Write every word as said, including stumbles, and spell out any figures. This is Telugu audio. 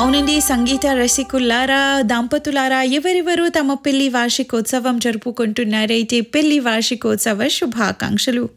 అవునండి. సంగీత రసికులారా, దంపతులారా ఎవరెవరు తమ పెళ్లి వార్షికోత్సవం జరుపుకుంటున్నారైతే పెళ్లి వార్షికోత్సవ శుభాకాంక్షలు.